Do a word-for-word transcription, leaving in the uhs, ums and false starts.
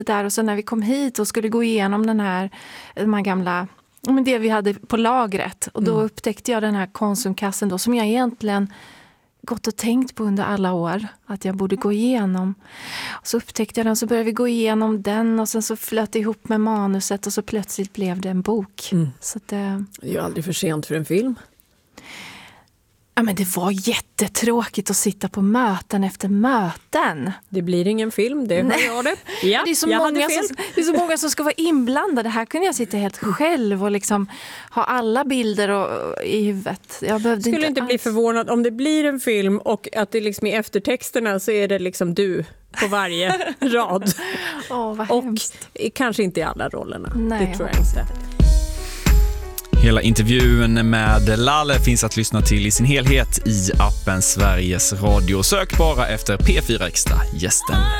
där, och sen när vi kom hit och skulle gå igenom den här, de här gamla, men det vi hade på lagret, och då mm. upptäckte jag den här konsumkassen då, som jag egentligen gått och tänkt på under alla år att jag borde gå igenom. Och så upptäckte jag den, så började vi gå igenom den, och sen så flöt det ihop med manuset, och så plötsligt blev det en bok. Mm. Så att, eh, det är ju aldrig för sent för en film. Ja, men det var jättetråkigt att sitta på möten efter möten. Det blir ingen film, det hör jag det. Ja, det, är så många som, det är så många som ska vara inblandade. Här kunde jag sitta helt själv och liksom ha alla bilder och, i huvudet. Jag behövde skulle inte, inte bli förvånad om det blir en film och att det liksom i eftertexterna så är det liksom du på varje rad. Åh, vad och hemskt. Kanske inte i alla rollerna. Nej, det tror jag inte. Hela intervjun med Laleh finns att lyssna till i sin helhet i appen Sveriges Radio. Sök bara efter P fyra Extra gästen.